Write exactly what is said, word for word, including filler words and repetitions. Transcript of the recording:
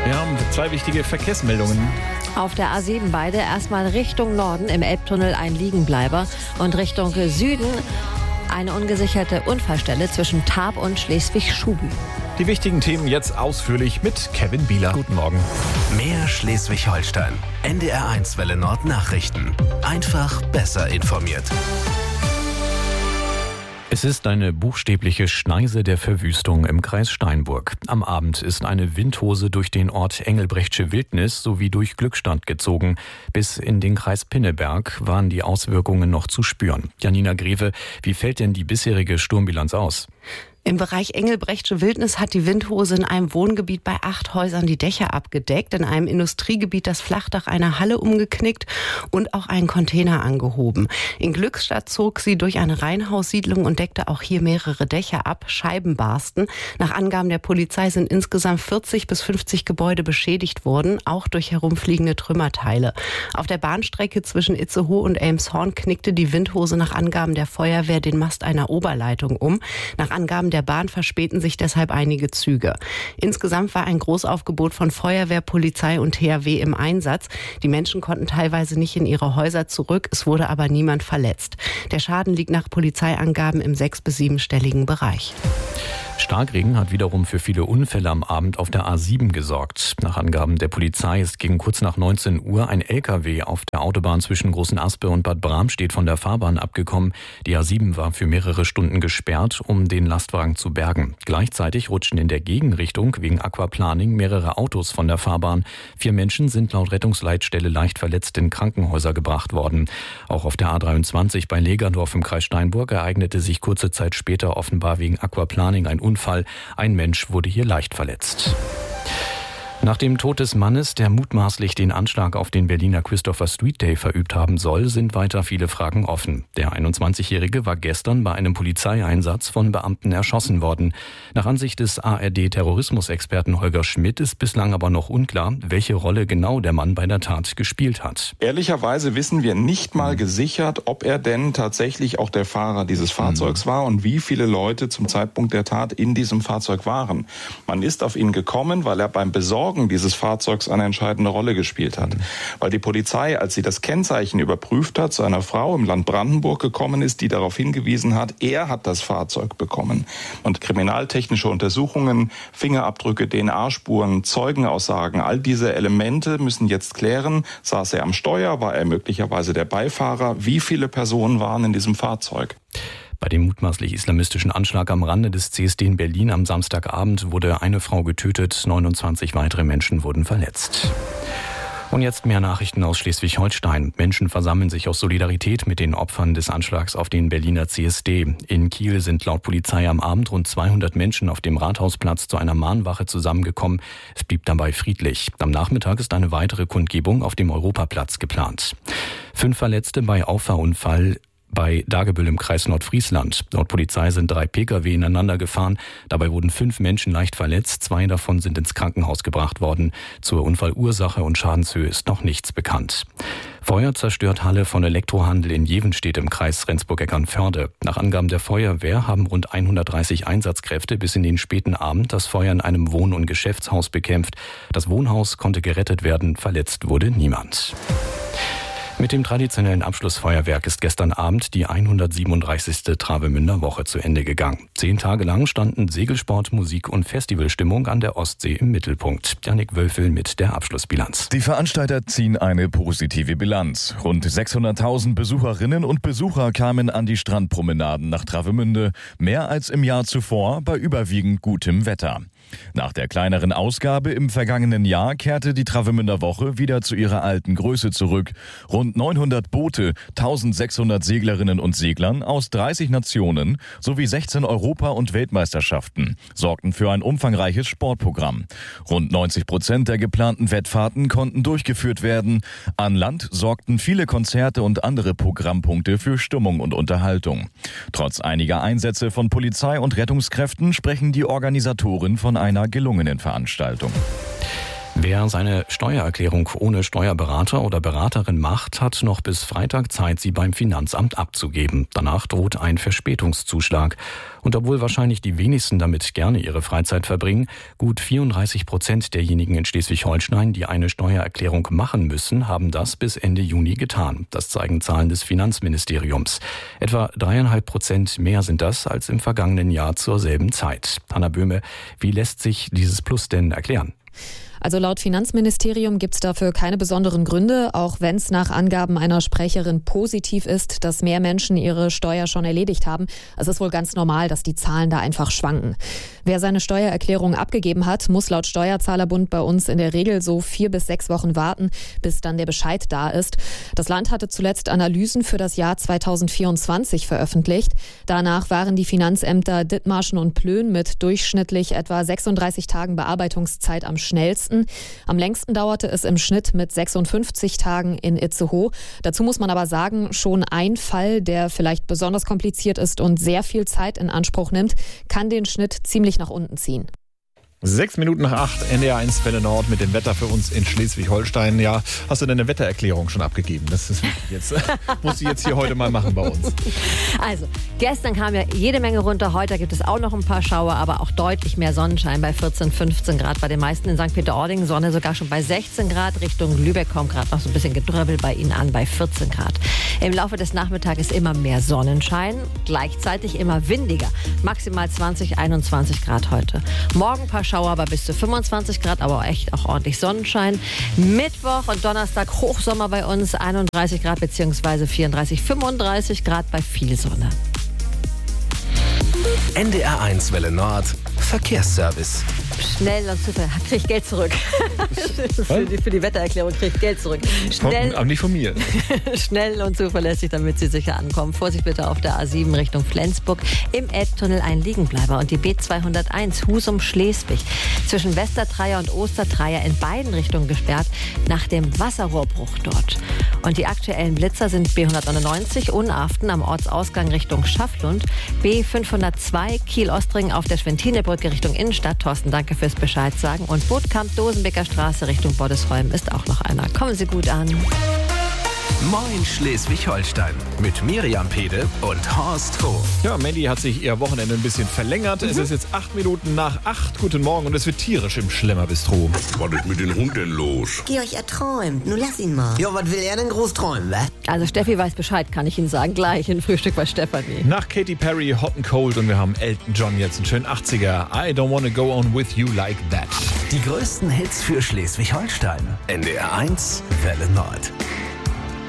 Wir haben zwei wichtige Verkehrsmeldungen. Auf der A sieben beide erstmal Richtung Norden im Elbtunnel ein Liegenbleiber und Richtung Süden eine ungesicherte Unfallstelle zwischen Tarp und Schleswig-Schuben. Die wichtigen Themen jetzt ausführlich mit Kevin Bieler. Guten Morgen. Mehr Schleswig-Holstein. N D R eins Welle Nord Nachrichten. Einfach besser informiert. Es ist eine buchstäbliche Schneise der Verwüstung im Kreis Steinburg. Am Abend ist eine Windhose durch den Ort Engelbrechtsche Wildnis sowie durch Glückstadt gezogen. Bis in den Kreis Pinneberg waren die Auswirkungen noch zu spüren. Janina Greve, wie fällt denn die bisherige Sturmbilanz aus? Im Bereich Engelbrechtsche Wildnis hat die Windhose in einem Wohngebiet bei acht Häusern die Dächer abgedeckt, in einem Industriegebiet das Flachdach einer Halle umgeknickt und auch einen Container angehoben. In Glückstadt zog sie durch eine Reihenhaussiedlung und deckte auch hier mehrere Dächer ab, Scheiben barsten. Nach Angaben der Polizei sind insgesamt vierzig bis fünfzig Gebäude beschädigt worden, auch durch herumfliegende Trümmerteile. Auf der Bahnstrecke zwischen Itzehoe und Elmshorn knickte die Windhose nach Angaben der Feuerwehr den Mast einer Oberleitung um. Nach Angaben der Bahn verspäten sich deshalb einige Züge. Insgesamt war ein Großaufgebot von Feuerwehr, Polizei und T H W im Einsatz. Die Menschen konnten teilweise nicht in ihre Häuser zurück, es wurde aber niemand verletzt. Der Schaden liegt nach Polizeiangaben im sechs- bis siebenstelligen Bereich. Starkregen hat wiederum für viele Unfälle am Abend auf der A sieben gesorgt. Nach Angaben der Polizei ist gegen kurz nach neunzehn Uhr ein L K W auf der Autobahn zwischen Großenaspe und Bad Bramstedt von der Fahrbahn abgekommen. Die A sieben war für mehrere Stunden gesperrt, um den Lastwagen zu bergen. Gleichzeitig rutschten in der Gegenrichtung wegen Aquaplaning mehrere Autos von der Fahrbahn. Vier Menschen sind laut Rettungsleitstelle leicht verletzt in Krankenhäuser gebracht worden. Auch auf der A dreiundzwanzig bei Legerdorf im Kreis Steinburg ereignete sich kurze Zeit später offenbar wegen Aquaplaning ein Unfall. Ein Mensch wurde hier leicht verletzt. Nach dem Tod des Mannes, der mutmaßlich den Anschlag auf den Berliner Christopher Street Day verübt haben soll, sind weiter viele Fragen offen. Der einundzwanzigjährige war gestern bei einem Polizeieinsatz von Beamten erschossen worden. Nach Ansicht des A R D-Terrorismusexperten Holger Schmidt ist bislang aber noch unklar, welche Rolle genau der Mann bei der Tat gespielt hat. Ehrlicherweise wissen wir nicht mal gesichert, ob er denn tatsächlich auch der Fahrer dieses Fahrzeugs war und wie viele Leute zum Zeitpunkt der Tat in diesem Fahrzeug waren. Man ist auf ihn gekommen, weil er beim Besorgen dieses Fahrzeugs eine entscheidende Rolle gespielt hat. Mhm. Weil die Polizei, als sie das Kennzeichen überprüft hat, zu einer Frau im Land Brandenburg gekommen ist, die darauf hingewiesen hat, er hat das Fahrzeug bekommen. Und kriminaltechnische Untersuchungen, Fingerabdrücke, D N A-Spuren, Zeugenaussagen, all diese Elemente müssen jetzt klären, saß er am Steuer, war er möglicherweise der Beifahrer, wie viele Personen waren in diesem Fahrzeug. Bei dem mutmaßlich islamistischen Anschlag am Rande des C S D in Berlin am Samstagabend wurde eine Frau getötet, neunundzwanzig weitere Menschen wurden verletzt. Und jetzt mehr Nachrichten aus Schleswig-Holstein. Menschen versammeln sich aus Solidarität mit den Opfern des Anschlags auf den Berliner C S D. In Kiel sind laut Polizei am Abend rund zweihundert Menschen auf dem Rathausplatz zu einer Mahnwache zusammengekommen. Es blieb dabei friedlich. Am Nachmittag ist eine weitere Kundgebung auf dem Europaplatz geplant. Fünf Verletzte bei Auffahrunfall bei Dagebüll im Kreis Nordfriesland. Laut Polizei sind drei Pkw ineinander gefahren. Dabei wurden fünf Menschen leicht verletzt. Zwei davon sind ins Krankenhaus gebracht worden. Zur Unfallursache und Schadenshöhe ist noch nichts bekannt. Feuer zerstört Halle von Elektrohandel in Jevenstedt im Kreis Rendsburg-Eckernförde. Nach Angaben der Feuerwehr haben rund hundertdreißig Einsatzkräfte bis in den späten Abend das Feuer in einem Wohn- und Geschäftshaus bekämpft. Das Wohnhaus konnte gerettet werden, verletzt wurde niemand. Mit dem traditionellen Abschlussfeuerwerk ist gestern Abend die hundertsiebenunddreißigste Travemünder Woche zu Ende gegangen. Zehn Tage lang standen Segelsport, Musik und Festivalstimmung an der Ostsee im Mittelpunkt. Jannik Wölfel mit der Abschlussbilanz. Die Veranstalter ziehen eine positive Bilanz. Rund sechshunderttausend Besucherinnen und Besucher kamen an die Strandpromenaden nach Travemünde, mehr als im Jahr zuvor bei überwiegend gutem Wetter. Nach der kleineren Ausgabe im vergangenen Jahr kehrte die Travemünder Woche wieder zu ihrer alten Größe zurück. Rund neunhundert Boote, eintausendsechshundert Seglerinnen und Seglern aus dreißig Nationen sowie sechzehn Europa- und Weltmeisterschaften sorgten für ein umfangreiches Sportprogramm. Rund neunzig Prozent der geplanten Wettfahrten konnten durchgeführt werden. An Land sorgten viele Konzerte und andere Programmpunkte für Stimmung und Unterhaltung. Trotz einiger Einsätze von Polizei und Rettungskräften sprechen die Organisatoren von einer gelungenen Veranstaltung. Wer seine Steuererklärung ohne Steuerberater oder Beraterin macht, hat noch bis Freitag Zeit, sie beim Finanzamt abzugeben. Danach droht ein Verspätungszuschlag. Und obwohl wahrscheinlich die wenigsten damit gerne ihre Freizeit verbringen, gut vierunddreißig Prozent derjenigen in Schleswig-Holstein, die eine Steuererklärung machen müssen, haben das bis Ende Juni getan. Das zeigen Zahlen des Finanzministeriums. Etwa dreieinhalb Prozent mehr sind das als im vergangenen Jahr zur selben Zeit. Hanna Böhme, wie lässt sich dieses Plus denn erklären? Also laut Finanzministerium gibt es dafür keine besonderen Gründe, auch wenn es nach Angaben einer Sprecherin positiv ist, dass mehr Menschen ihre Steuer schon erledigt haben. Es ist wohl ganz normal, dass die Zahlen da einfach schwanken. Wer seine Steuererklärung abgegeben hat, muss laut Steuerzahlerbund bei uns in der Regel so vier bis sechs Wochen warten, bis dann der Bescheid da ist. Das Land hatte zuletzt Analysen für das Jahr zweitausendvierundzwanzig veröffentlicht. Danach waren die Finanzämter Dithmarschen und Plön mit durchschnittlich etwa sechsunddreißig Tagen Bearbeitungszeit am schnellsten. Am längsten dauerte es im Schnitt mit sechsundfünfzig Tagen in Itzehoe. Dazu muss man aber sagen, schon ein Fall, der vielleicht besonders kompliziert ist und sehr viel Zeit in Anspruch nimmt, kann den Schnitt ziemlich nach unten ziehen. Sechs Minuten nach acht, N D R eins Welle Nord mit dem Wetter für uns in Schleswig-Holstein. Ja, hast du deine Wettererklärung schon abgegeben? Das ist jetzt, muss ich jetzt hier heute mal machen bei uns. Also, gestern kam ja jede Menge runter. Heute gibt es auch noch ein paar Schauer, aber auch deutlich mehr Sonnenschein bei vierzehn, fünfzehn Grad. Bei den meisten in Sankt Peter-Ording Sonne sogar schon bei sechzehn Grad. Richtung Lübeck kommt gerade noch so ein bisschen Gedröbbel bei Ihnen an bei vierzehn Grad. Im Laufe des Nachmittages immer mehr Sonnenschein, gleichzeitig immer windiger. Maximal zwanzig, einundzwanzig Grad heute. Morgen ein paar Schauer, aber bis zu fünfundzwanzig Grad, aber echt auch ordentlich Sonnenschein. Mittwoch und Donnerstag Hochsommer bei uns, einunddreißig Grad bzw. vierunddreißig, fünfunddreißig Grad bei viel Sonne. N D R eins Welle Nord Verkehrsservice. Schnell und zuverlässig. Krieg ich Geld zurück. für, die, für die Wettererklärung krieg ich Geld zurück. Schnell, aber nicht von mir. Schnell und zuverlässig, damit Sie sicher ankommen. Vorsicht bitte auf der A sieben Richtung Flensburg. Im Elbtunnel ein Liegenbleiber. Und die B zweihunderteins Husum-Schleswig. Zwischen Westertreier und Ostertreier in beiden Richtungen gesperrt nach dem Wasserrohrbruch dort. Und die aktuellen Blitzer sind B hundertneunundneunzig Unaften am Ortsausgang Richtung Schafflund. B fünfhundertzwei Kiel-Ostring auf der Schwentinebrücke Richtung Innenstadt. Thorsten, danke fürs Bescheid sagen. Und Bootkamp-Dosenbeker Straße Richtung Boddesholm ist auch noch einer. Kommen Sie gut an. Moin Schleswig-Holstein mit Miriam Pede und Horst Voh. Ja, Mandy hat sich ihr Wochenende ein bisschen verlängert. Mhm. Es ist jetzt acht Minuten nach acht. Guten Morgen und es wird tierisch im Schlemmerbistro. Was ist mit dem Hund denn los? Georg, er träumt. Nun lass ihn mal. Ja, was will er denn groß träumen, wa? Also Steffi weiß Bescheid, kann ich Ihnen sagen. Gleich in Frühstück bei Stefanie. Nach Katy Perry, Hot and Cold und wir haben Elton John jetzt einen schönen achtziger. I don't wanna go on with you like that. Die größten Hits für Schleswig-Holstein. N D R eins Welle Nord.